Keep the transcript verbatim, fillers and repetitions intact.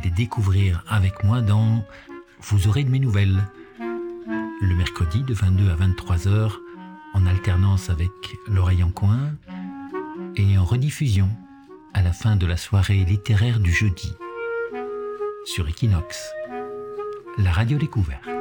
les découvrir avec moi dans Vous aurez de mes nouvelles, le mercredi de vingt-deux à vingt-trois heures, en alternance avec l'oreille en coin, et en rediffusion à la fin de la soirée littéraire du jeudi, sur Equinox, la radio découverte.